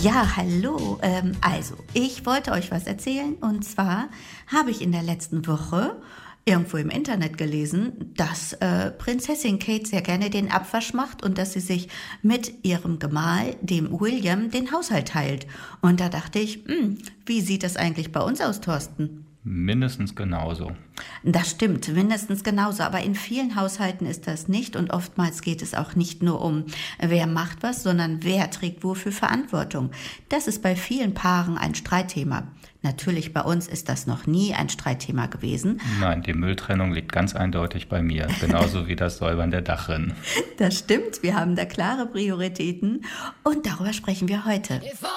Ja, hallo. Also, ich wollte euch was erzählen. Und zwar habe ich in der letzten Woche irgendwo im Internet gelesen, dass Prinzessin Kate sehr gerne den Abwasch macht und dass sie sich mit ihrem Gemahl, dem William, den Haushalt teilt. Und da dachte ich, wie sieht das eigentlich bei uns aus, Thorsten? Mindestens genauso. Das stimmt, mindestens genauso. Aber in vielen Haushalten ist das nicht. Und oftmals geht es auch nicht nur um, wer macht was, sondern wer trägt wofür Verantwortung. Das ist bei vielen Paaren ein Streitthema. Natürlich, bei uns ist das noch nie ein Streitthema gewesen. Nein, die Mülltrennung liegt ganz eindeutig bei mir, genauso wie das Säubern der Dachrinnen. Das stimmt, wir haben da klare Prioritäten. Und darüber sprechen wir heute.